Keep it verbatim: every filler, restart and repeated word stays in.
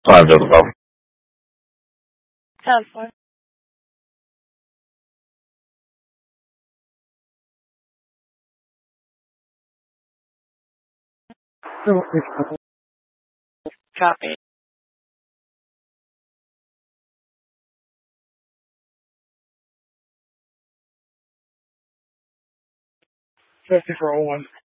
Time to go. ten four. Copy. fifty for oh one.